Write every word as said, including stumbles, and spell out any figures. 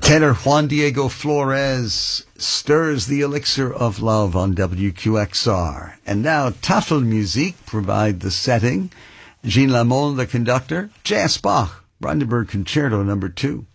Tenor Juan Diego Flores stirs the elixir of love on W Q X R. And now Tafelmusik provide the setting. Jean Lamont, the conductor. J S. Bach, Brandenburg Concerto number two.